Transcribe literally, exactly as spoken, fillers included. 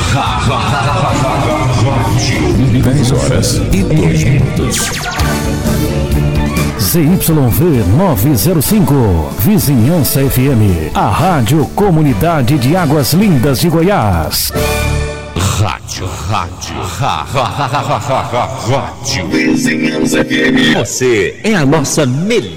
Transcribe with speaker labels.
Speaker 1: dez horas e dois minutos.
Speaker 2: Z Y V novecentos e cinco, Vizinhança F M, a Rádio Comunidade de Águas Lindas de Goiás.
Speaker 1: Rádio, rádio, rádio, rádio Vizinhança F M. Você é a nossa melhor